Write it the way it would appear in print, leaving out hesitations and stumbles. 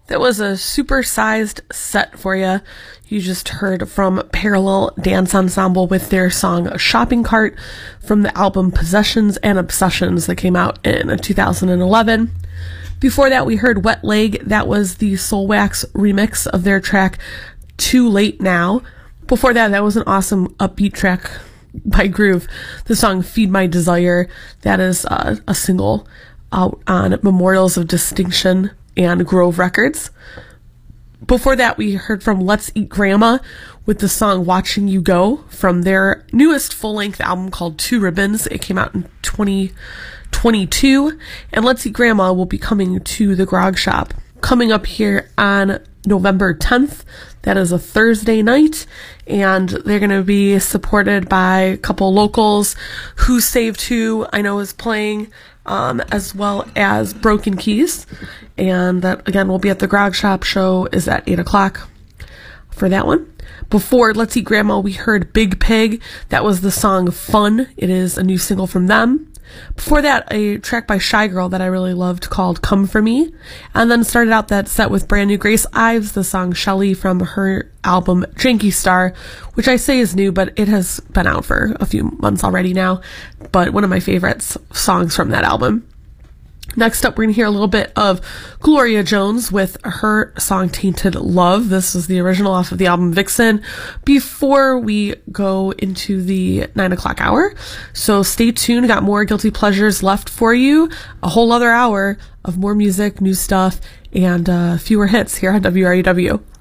That was a supersized set for you. You just heard from Parallel Dance Ensemble with their song Shopping Cart from the album Possessions and Obsessions that came out in 2011. Before that, we heard Wet Leg. That was the Soulwax remix of their track Too Late Now. Before that, that was an awesome upbeat track by Groove. The song Feed My Desire. That is a single out on Memorials of Distinction and Grove Records. Before that, we heard from Let's Eat Grandma with the song Watching You Go from their newest full-length album called Two Ribbons. It came out in 2022, and Let's Eat Grandma will be coming to the Grog Shop coming up here on November 10th. That is a Thursday night, and they're going to be supported by a couple locals. Who Saved Who, I know, is playing, as well as Broken Keys. And that, again, will be at the Grog Shop. Show is at 8 o'clock for that one. Before Let's Eat Grandma, we heard Big Pig. That was the song Fun. It is a new single from them. Before that, a track by Shy Girl that I really loved called Come For Me. And then started out that set with brand new Grace Ives, the song Shelly from her album Janky Star, which I say is new, but it has been out for a few months already now. But one of my favorite songs from that album. Next up, we're going to hear a little bit of Gloria Jones with her song Tainted Love. This is the original off of the album Vixen before we go into the 9 o'clock hour. So stay tuned. Got more Guilty Pleasures left for you. A whole other hour of more music, new stuff, and fewer hits here on WREW.